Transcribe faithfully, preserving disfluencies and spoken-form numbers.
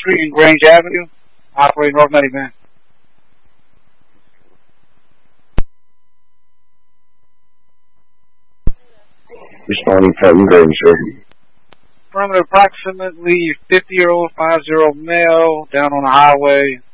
Street and Grange Avenue, operating North Metty van. Responding Felton Grange, sir. Affirmative, approximately fifty-year-old, five zero male, down on the highway,